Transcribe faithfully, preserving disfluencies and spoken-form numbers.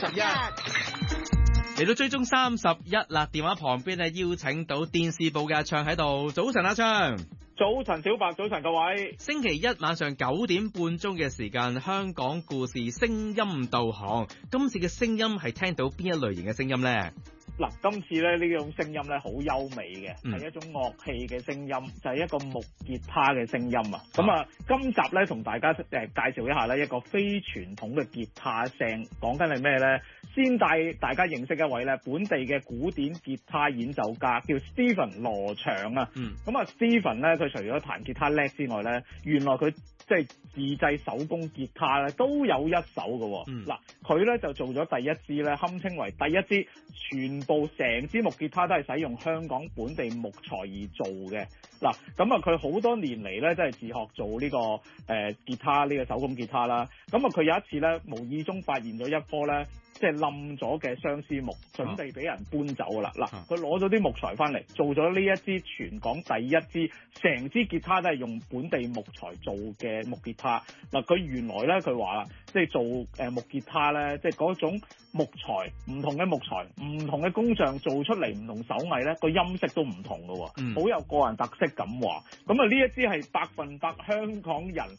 十一嚟到追蹤三十一啦，電話旁邊係邀請到電視部嘅阿暢喺度。早晨阿暢。 早晨小白，早晨各位。 星期一晚上九點半鐘嘅時間，香港故事聲音導航。今次嘅聲音係聽到邊一類型嘅聲音呢？ 嗱，今次咧呢種聲音咧好優美嘅，係、嗯、一種樂器嘅聲音，就係、是、一個木吉他嘅聲音啊！咁啊，今集咧同大家誒介紹一下咧一個非傳統嘅吉他聲，講緊係咩咧？先帶大家認識一位咧本地嘅古典吉他演奏家，叫 Stephen 羅翔啊。嗯。咁啊 Stephen 咧，佢除咗彈吉他叻之外咧，原來佢即係自製手工吉他咧都有一手嘅。嗯。嗱，佢咧就做咗第一支咧，堪稱為第一支全部成支木吉他都係使用香港本地木材而做嘅。嗱，咁啊佢好多年嚟咧，即係自學做呢、這個誒、呃、吉他呢、這個手工吉他啦。咁啊佢有一次咧，無意中發現咗一棵咧，即係冧咗嘅相思木，準備俾人搬走噶啦。嗱、啊，佢攞咗啲木材翻嚟，做咗呢一支全港第一支成支吉他都係用本地木材做嘅木吉他。嗱、啊，佢原來咧佢話啦，即係做誒、呃、木吉他咧，即係嗰種木材唔同嘅木材，唔同嘅工匠做出嚟唔同手藝咧，個音色都唔同噶，好、嗯、有個人特色咁話。咁啊呢一支係百分百香港人